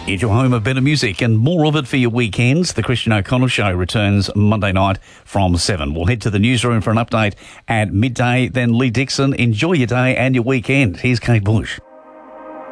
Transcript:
It's your home of better music and more of it for your weekends. The Christian O'Connell Show returns Monday night from 7. We'll head to the newsroom for an update at midday. Then Lee Dixon, enjoy your day and your weekend. Here's Kate Bush.